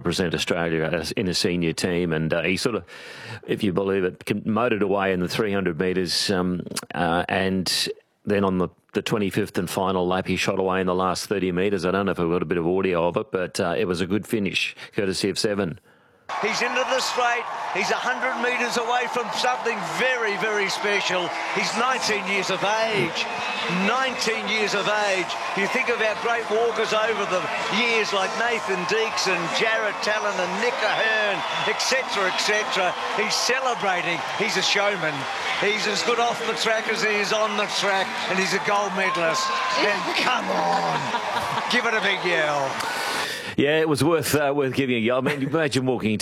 represent Australia in a senior team, and he sort of, if you believe it, motored away in the 300 metres, and then on the 25th and final lap, he shot away in the last 30 metres. I don't know if I've got a bit of audio of it, but it was a good finish, courtesy of Seven. He's into the straight. He's 100 metres away from something very, very special. He's 19 years of age. 19 years of age. You think about great walkers over the years like Nathan Deeks and Jared Talon and Nick Ahern, etc., etc. He's celebrating. He's a showman. He's as good off the track as he is on the track, and he's a gold medalist. And come on, give it a big yell. Yeah, it was worth giving a yell. I mean, imagine walking